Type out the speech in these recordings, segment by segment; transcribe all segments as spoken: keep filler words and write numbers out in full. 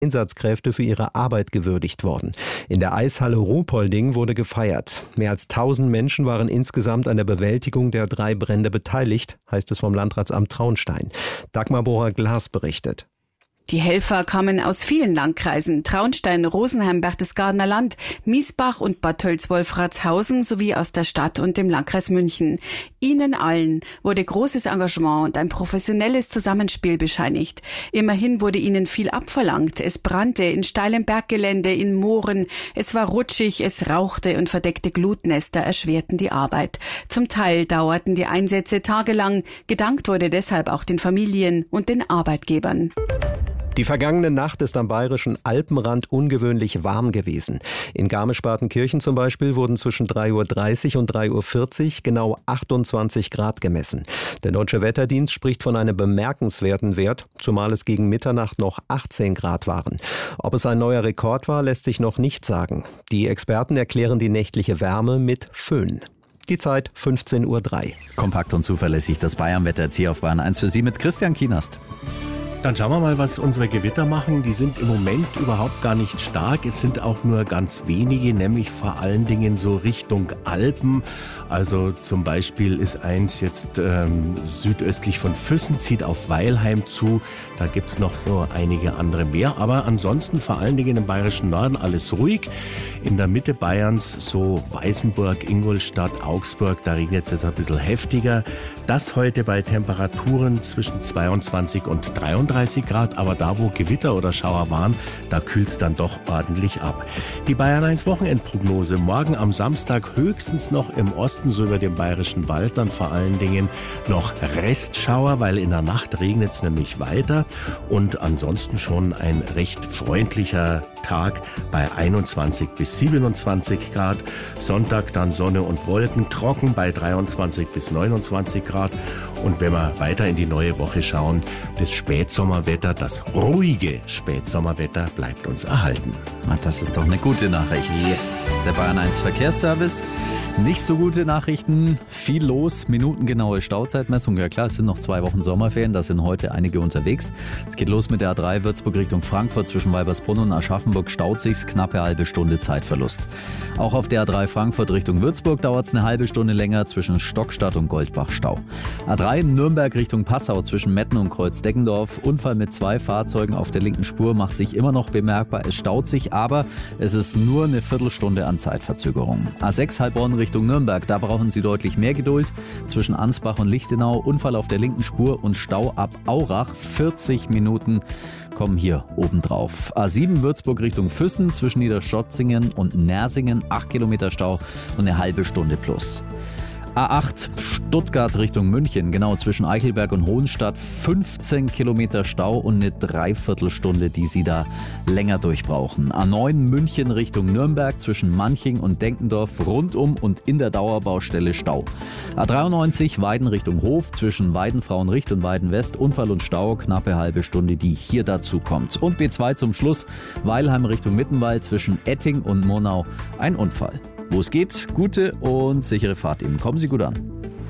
Einsatzkräfte für ihre Arbeit gewürdigt worden. In der Eishalle Ruhpolding wurde gefeiert. Mehr als tausend Menschen waren insgesamt an der Bewältigung der drei Brände beteiligt, heißt es vom Landratsamt Traunstein. Dagmar Bohrer-Glas berichtet. Die Helfer kamen aus vielen Landkreisen, Traunstein, Rosenheim, Berchtesgadener Land, Miesbach und Bad Tölz-Wolfratshausen sowie aus der Stadt und dem Landkreis München. Ihnen allen wurde großes Engagement und ein professionelles Zusammenspiel bescheinigt. Immerhin wurde ihnen viel abverlangt. Es brannte in steilem Berggelände, in Mooren. Es war rutschig, es rauchte und verdeckte Glutnester erschwerten die Arbeit. Zum Teil dauerten die Einsätze tagelang. Gedankt wurde deshalb auch den Familien und den Arbeitgebern. Die vergangene Nacht ist am bayerischen Alpenrand ungewöhnlich warm gewesen. In Garmisch-Partenkirchen zum Beispiel wurden zwischen drei Uhr dreißig und drei Uhr vierzig genau achtundzwanzig Grad gemessen. Der Deutsche Wetterdienst spricht von einem bemerkenswerten Wert, zumal es gegen Mitternacht noch achtzehn Grad waren. Ob es ein neuer Rekord war, lässt sich noch nicht sagen. Die Experten erklären die nächtliche Wärme mit Föhn. Die Zeit fünfzehn Uhr drei. Kompakt und zuverlässig das Bayern-Wetter jetzt hier auf Bayern eins für Sie mit Christian Kienast. Dann schauen wir mal, was unsere Gewitter machen. Die sind im Moment überhaupt gar nicht stark. Es sind auch nur ganz wenige, nämlich vor allen Dingen so Richtung Alpen. Also zum Beispiel ist eins jetzt ähm, südöstlich von Füssen, zieht auf Weilheim zu. Da gibt's noch so einige andere mehr. Aber ansonsten vor allen Dingen im bayerischen Norden alles ruhig. In der Mitte Bayerns so Weißenburg, Ingolstadt, Augsburg, da regnet es jetzt ein bisschen heftiger. Das heute bei Temperaturen zwischen zweiundzwanzig und dreiunddreißig Grad. Aber da, wo Gewitter oder Schauer waren, da kühlt es dann doch ordentlich ab. Die Bayern eins Wochenendprognose. Morgen am Samstag höchstens noch im Osten, so über dem Bayerischen Wald, dann vor allen Dingen noch Restschauer, weil in der Nacht regnet es nämlich weiter. Und ansonsten schon ein recht freundlicher Tag bei einundzwanzig bis siebenundzwanzig Grad. Sonntag dann Sonne und Wolken, trocken bei dreiundzwanzig bis neunundzwanzig Grad. Und wenn wir weiter in die neue Woche schauen, das Spätsommerwetter, das ruhige Spätsommerwetter bleibt uns erhalten. Ach, das ist doch eine gute Nachricht. Yes. Der Bayern eins Verkehrsservice. Nicht so gute Nachrichten, viel los, minutengenaue Stauzeitmessung. Ja klar, es sind noch zwei Wochen Sommerferien, da sind heute einige unterwegs. Es geht los mit der A drei Würzburg Richtung Frankfurt zwischen Weibersbrunn und Aschaffenburg, staut sich's, knappe halbe Stunde Zeitverlust. Auch auf der A drei Frankfurt Richtung Würzburg dauert es eine halbe Stunde länger, zwischen Stockstadt und Goldbach Stau. A drei Nürnberg Richtung Passau zwischen Metten und Kreuz-Deggendorf, Unfall mit zwei Fahrzeugen auf der linken Spur macht sich immer noch bemerkbar. Es staut sich, aber es ist nur eine Viertelstunde an Zeitverzögerung. A sechs Heilbronn Richtung Nürnberg, da brauchen Sie deutlich mehr Geduld. Zwischen Ansbach und Lichtenau, Unfall auf der linken Spur und Stau ab Aurach. vierzig Minuten kommen hier obendrauf. A sieben Würzburg Richtung Füssen zwischen Niederstotzingen und Nersingen, acht Kilometer Stau und eine halbe Stunde plus. A acht Stuttgart Richtung München, genau zwischen Eichelberg und Hohenstadt, fünfzehn Kilometer Stau und eine Dreiviertelstunde, die Sie da länger durchbrauchen. A neun München Richtung Nürnberg zwischen Manching und Denkendorf, rundum und in der Dauerbaustelle Stau. A dreiundneunzig Weiden Richtung Hof zwischen Weidenfrauenricht und Weidenwest, Unfall und Stau, knappe halbe Stunde, die hier dazu kommt. Und B zwei zum Schluss, Weilheim Richtung Mittenwald zwischen Etting und Murnau, ein Unfall. Wo es geht, gute und sichere Fahrt Ihnen. Kommen Sie gut an.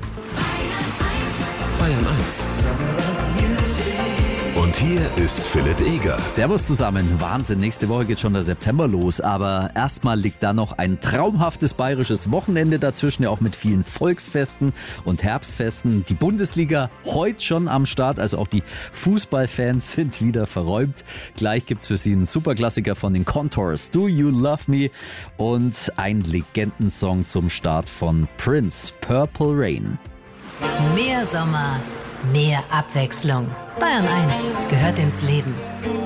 Bayern eins. Und hier ist Philipp Eger. Servus zusammen. Wahnsinn, nächste Woche geht schon der September los. Aber erstmal liegt da noch ein traumhaftes bayerisches Wochenende dazwischen, ja auch mit vielen Volksfesten und Herbstfesten. Die Bundesliga heute schon am Start, also auch die Fußballfans sind wieder verräumt. Gleich gibt's für Sie einen Superklassiker von den Contours, Do You Love Me? Und ein Legendensong zum Start von Prince, Purple Rain. Mehr Sommer, mehr Abwechslung. Bayern eins gehört ins Leben.